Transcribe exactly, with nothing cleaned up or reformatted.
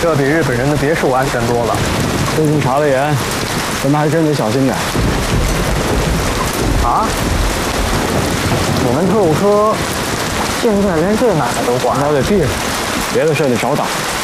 这比日本人的别墅安全多了。 最近查得严，咱们还真得小心点。 啊？你们特务科现在连这哪都管？ 那得避着，别的事你少打。